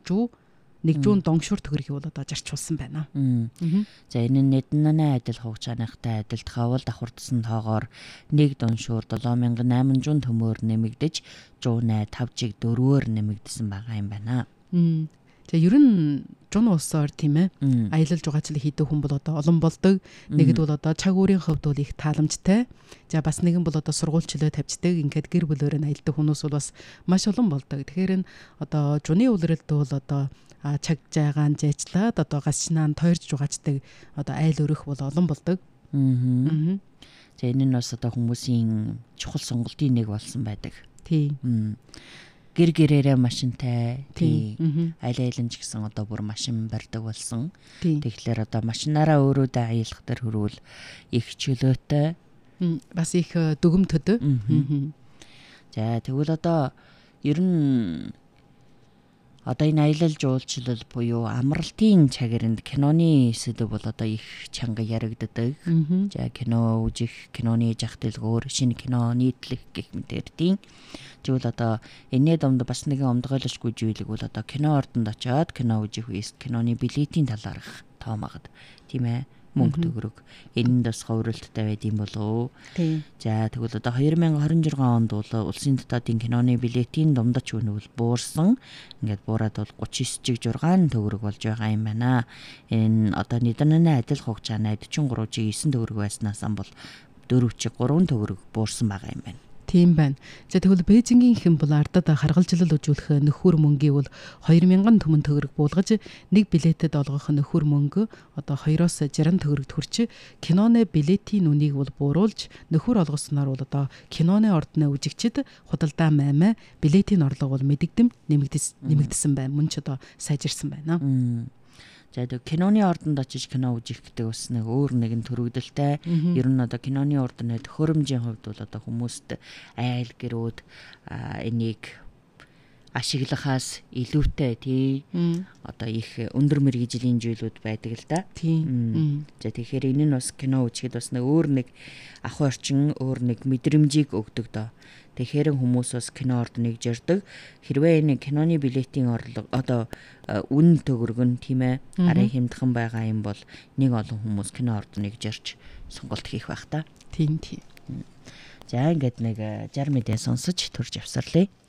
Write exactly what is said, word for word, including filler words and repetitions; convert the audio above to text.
жүү нэг жүүн донгшуур төгрөгийг бол одоо зарчуулсан байна. За энэ нь Нэдэнэ адил хугацааныхтай адилтгай бол давхардсан тоогоор нэг доншуур долоо мянган найман жүүн төмөөр нэмэгдэж жуунай тав жиг дөрвөөр нэмэгдсэн байгаа юм байна. За ер нь жун улсоор тийм ээ аялал жугаачлал хийдэг хүн бол одоо олон болдог. Нэгд бол одоо цаг өөрийн хувьд бол их тааламжтай. За бас нэгэн бол одоо сургуульчлал тавьждаг. Ингээд гэр бүлөөр нь аялдаг хүмүүс бол бас маш олон болдог. Тэгэхээр энэ одоо жуны улиралд бол одоо цаг жаагаан жайчлаад одоо гасчнаан тойрж жугаачдаг одоо айл өрөх бол олон болдог. Аа. За энэ нь бас одоо хүмүүсийн чухал сонголтын нэг болсон байдаг. Тийм. Гэр гэрээрээ машинтай тийм айл айланч гэсэн одоо бүр машин барьдаг болсон. Тэгэхээр одоо машинаараа өөрөөдөө аялах төр хөрвөл их чөлөөтэй бас их дүгмtöд. За тэгвэл одоо ер нь одоо энэ аялал жуулчлал буюу амралтын чагиринд киноны сэдв бол одоо их чанга яригддаг. За кино үзэх, киноны жах дэлгүүр, шинэ кино нийтлэх гэх мэтэрдийн зүйл одоо энэний домд бас нэгэн өмдгөөлөшгүй зүйлэг бол одоо кино ордонд очиод кино үзэх үеэс киноны билетийн талаарх тоомагд тийм ээ мөнгө төгрөг энэнд бас ховролттой байд юм болов. За тэгвэл одоо two thousand twenty-six онд бол улсын дотоодын киноны билетийн дундаж үнэ бол буурсан. Ингээд буураад бол thirty-nine жиг six төгрөг болж байгаа юм байна. Энэ одоо Нэдэнэ адил хугацааны forty-three жиг nine төгрөг байснаас ам бол four жиг three төгрөг буурсан байгаа юм байна. Тийм байна. За тэгвэл Бээжингийн хэн бол ардад харгалжлал үзүүлэх нөхөр мөнгийг бол two thousand түмэн төгрөг буулгаж нэг билетэд олгох нөхөр мөнгө одоо two-оос sixty төгрөг төрч киноны билетийн үнийг бол бууруулж нөхөр олгосноор бол одоо киноны ордны үжигчд худалдаа маймаа билетийн орлого бол мэдэгдэм нэмэгдсэн байна. Мөн ч одоо сайжирсан байна. За тэг киноны ордонд очиж кино үзэх гэдэг бас нэг өөр нэгэн төрөгдөлтэй. Ер нь одоо киноны ордны төхөөрөмжийн хувьд бол одоо хүмүүст айл гэрүүд энийг ашиглахаас илүүтэй тий одоо их өндөр мэргэжлийн зүйлүүд байдаг л да. Тийм. За тэгэхээр энэ нь бас кино үзэхэд бас нэг өөр нэг ах орчин, өөр нэг мэдрэмжийг өгдөг доо. Тэгэхээр хүмүүс бас кино ордныг жирдэг. Хэрвээ энэ киноны билетийн орлого одоо үн төгрөг нь тийм ээ арай хямдхан байгаа юм бол нэг олон хүмүүс кино ордныг жирч сонголт хийх байх та. Тийм тийм. За ингээд нэг sixty мэдээ сонсож төрж авсарлаа.